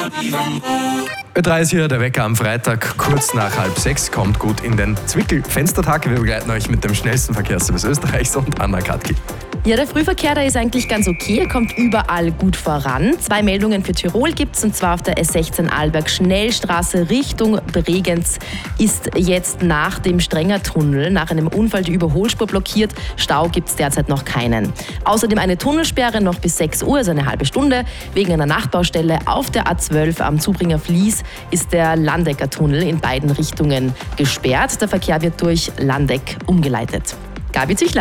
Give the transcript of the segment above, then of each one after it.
Ö3 ist hier, der Wecker am Freitag, kurz nach 5:30, kommt gut in den Zwickel-Fenstertag. Wir begleiten euch mit dem schnellsten Verkehrsservice Österreichs und Anna Katki. Ja, der Frühverkehr, der ist eigentlich ganz okay, er kommt überall gut voran. 2 Meldungen für Tirol gibt's, und zwar auf der S16 Arlberg Schnellstraße Richtung Bregenz ist jetzt nach dem Strengertunnel, nach einem Unfall, die Überholspur blockiert. Stau gibt's derzeit noch keinen. Außerdem eine Tunnelsperre noch bis 6 Uhr, also eine halbe Stunde, wegen einer Nachtbaustelle. Auf der A12 am Zubringer Fließ ist der Landecker-Tunnel in beiden Richtungen gesperrt. Der Verkehr wird durch Landeck umgeleitet. Gabi Züchler.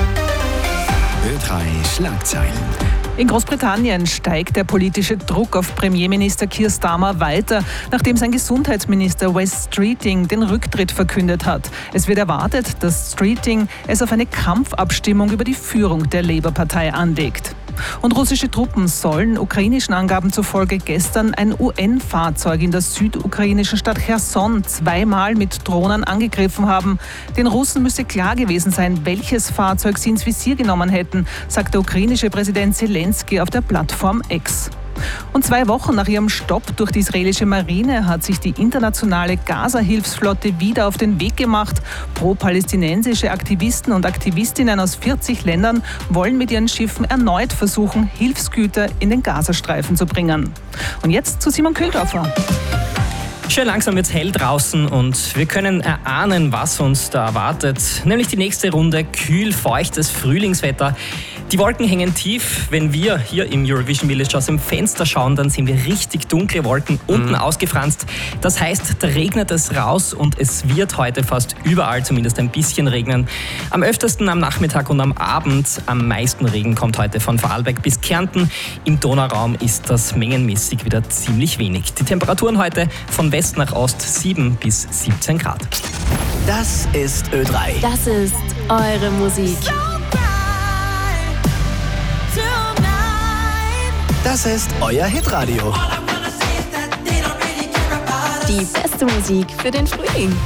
Ö3 Schlagzeilen. In Großbritannien steigt der politische Druck auf Premierminister Keir Starmer weiter, nachdem sein Gesundheitsminister Wes Streeting den Rücktritt verkündet hat. Es wird erwartet, dass Streeting es auf eine Kampfabstimmung über die Führung der Labour-Partei anlegt. Und russische Truppen sollen ukrainischen Angaben zufolge gestern ein UN-Fahrzeug in der südukrainischen Stadt Cherson 2-mal mit Drohnen angegriffen haben. Den Russen müsse klar gewesen sein, welches Fahrzeug sie ins Visier genommen hätten, sagt der ukrainische Präsident Zelensky auf der Plattform X. Und 2 Wochen nach ihrem Stopp durch die israelische Marine hat sich die internationale Gaza-Hilfsflotte wieder auf den Weg gemacht. Pro-palästinensische Aktivisten und Aktivistinnen aus 40 Ländern wollen mit ihren Schiffen erneut versuchen, Hilfsgüter in den Gazastreifen zu bringen. Und jetzt zu Simon Köhldorfer. Schön langsam wird's hell draußen und wir können erahnen, was uns da erwartet. Nämlich die nächste Runde kühl, feuchtes Frühlingswetter. Die Wolken hängen tief. Wenn wir hier im Eurovision Village aus dem Fenster schauen, dann sehen wir richtig dunkle Wolken unten ausgefranst. Das heißt, da regnet es raus und es wird heute fast überall zumindest ein bisschen regnen. Am öftesten am Nachmittag und am Abend. Am meisten Regen kommt heute von Vorarlberg bis Kärnten. Im Donauraum ist das mengenmäßig wieder ziemlich wenig. Die Temperaturen heute von West nach Ost 7 bis 17 Grad. Das ist Ö3. Das ist eure Musik. Das ist euer Hitradio. Die beste Musik für den Frühling.